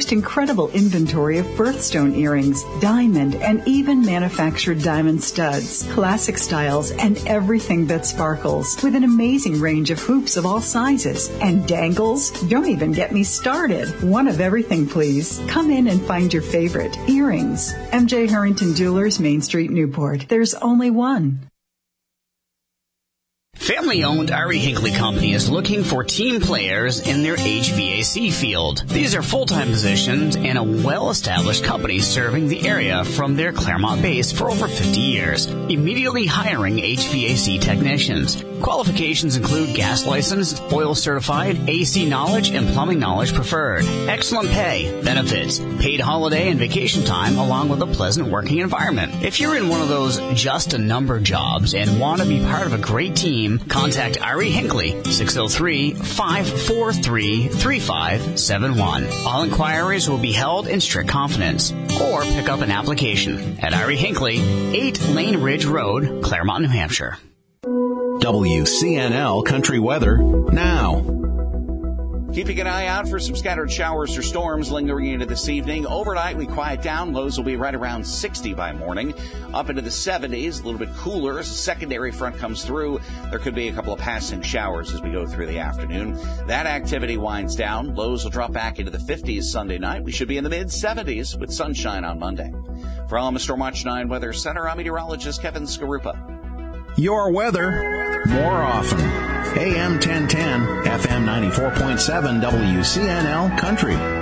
most incredible inventory of birthstone earrings, diamond, and even manufactured diamond studs, classic styles, and everything that sparkles, with an amazing range of hoops of all sizes. And dangles? Don't even get me started. One of everything, please. Come in and find your favorite. Earrings. M.J. Harrington Jewelers, Main Street, Newport. There's only one. Family-owned Ari Hinckley Company is looking for team players in their HVAC field. These are full-time positions and a well-established company serving the area from their Claremont base for over 50 years. Immediately hiring HVAC technicians. Qualifications include gas licensed, oil certified, AC knowledge, and plumbing knowledge preferred. Excellent pay, benefits, paid holiday and vacation time, along with a pleasant working environment. If you're in one of those just a number jobs and want to be part of a great team, contact Ari Hinckley, 603-543-3571. All inquiries will be held in strict confidence. Or pick up an application at Ari Hinckley, 8 Lane Ridge Road, Claremont, New Hampshire. WCNL Country Weather now. Keeping an eye out for some scattered showers or storms lingering into this evening. Overnight, we quiet down. Lows will be right around 60 by morning. Up into the 70s, a little bit cooler as a secondary front comes through. There could be a couple of passing showers as we go through the afternoon. That activity winds down. Lows will drop back into the 50s Sunday night. We should be in the mid-70s with sunshine on Monday. From Stormwatch 9 Weather Center, I'm meteorologist Kevin Skarupa. Your weather more often. AM 1010, FM 94.7, WCNL Country.